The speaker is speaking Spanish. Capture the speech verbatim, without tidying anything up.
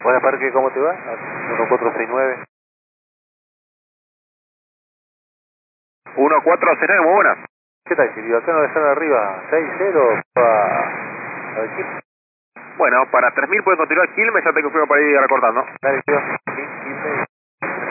Buenas, Parque, ¿cómo te va? uno cuatro seis nueve. uno cuatro seis nueve, muy buenas. ¿Qué tal, querido? Acá nos dejaron arriba seis cero a... a ver, Bueno, para tres mil puede continuar Quilmes, ya te confirmo para ir recortando. dale, querido.